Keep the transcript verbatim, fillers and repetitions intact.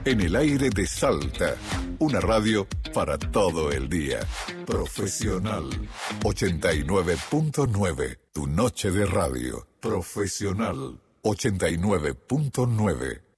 En el aire de Salta, una radio para todo el día. Profesional ochenta y nueve punto nueve, tu noche de radio. Profesional ochenta y nueve punto nueve.